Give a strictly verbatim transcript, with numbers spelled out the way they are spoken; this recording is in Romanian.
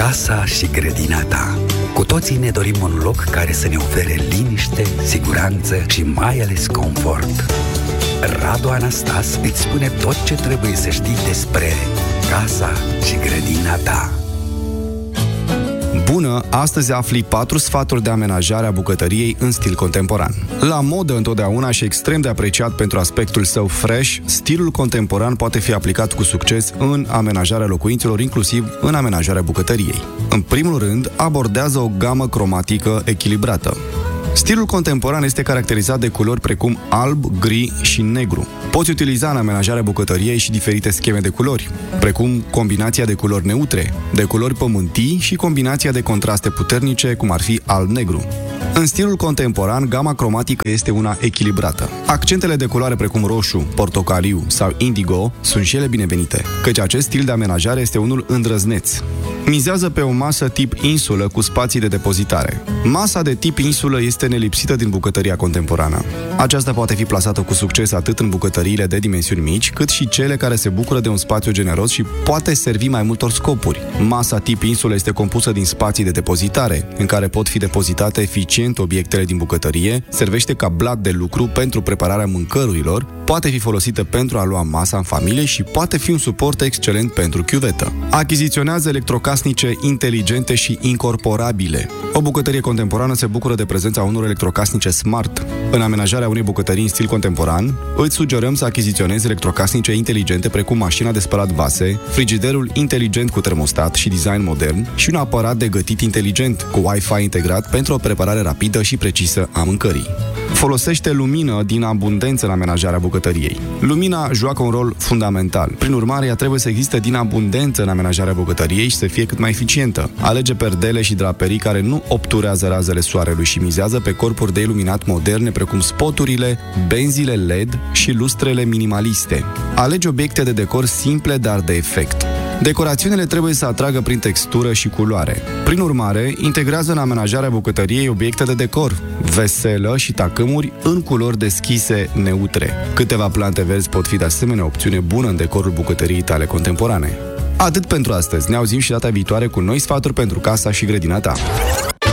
Casa și grădina ta. Cu toții ne dorim un loc care să ne ofere liniște, siguranță și mai ales confort. Radu Anastas îți spune tot ce trebuie să știi despre casa și grădina ta. Bună! Astăzi afli patru sfaturi de amenajare a bucătăriei în stil contemporan. La modă întotdeauna și extrem de apreciat pentru aspectul său fresh, stilul contemporan poate fi aplicat cu succes în amenajarea locuințelor, inclusiv în amenajarea bucătăriei. În primul rând, abordează o gamă cromatică echilibrată. Stilul contemporan este caracterizat de culori precum alb, gri și negru. Poți utiliza în amenajarea bucătăriei și diferite scheme de culori, precum combinația de culori neutre, de culori pământii și combinația de contraste puternice, cum ar fi alb-negru. În stilul contemporan, gama cromatică este una echilibrată. Accentele de culoare precum roșu, portocaliu sau indigo sunt și ele binevenite, căci acest stil de amenajare este unul îndrăzneț. Mizează pe o masă tip insulă cu spații de depozitare. Masa de tip insulă este nelipsită din bucătăria contemporană. Aceasta poate fi plasată cu succes atât în bucătăriile de dimensiuni mici, cât și cele care se bucură de un spațiu generos și poate servi mai multor scopuri. Masa tip insulă este compusă din spații de depozitare, în care pot fi depozitate eficient obiectele din bucătărie, servește ca blat de lucru pentru prepararea mâncărurilor, poate fi folosită pentru a lua masa în familie și poate fi un suport excelent pentru chiuvetă. Achiziționează electrocasnice inteligente și incorporabile. O bucătărie contemporană se bucură de prezența unor electrocasnice smart. În amenajarea unei bucătării în stil contemporan, îți sugerăm să achiziționezi electrocasnice inteligente precum mașina de spălat vase, frigiderul inteligent cu termostat și design modern și un aparat de gătit inteligent cu Wi-Fi integrat pentru o preparare rapidă și precisă a mâncării. Folosește lumină din abundență în amenajarea bucătăriei. Lumina joacă un rol fundamental. Prin urmare, ea trebuie să existe din abundență în amenajarea bucătăriei și să fie cât mai eficientă. Alege perdele și draperii care nu obturează razele soarelui și mizează pe corpuri de iluminat moderne precum spoturile, benzile L E D și lustrele minimaliste. Alege obiecte de decor simple, dar de efect. Decorațiunile trebuie să atragă prin textură și culoare. Prin urmare, integrează în amenajarea bucătăriei obiecte de decor, veselă și tacâmuri în culori deschise, neutre. Câteva plante verzi pot fi de asemenea o opțiune bună în decorul bucătăriei tale contemporane. Atât pentru astăzi. Ne auzim și data viitoare cu noi sfaturi pentru casa și grădina ta.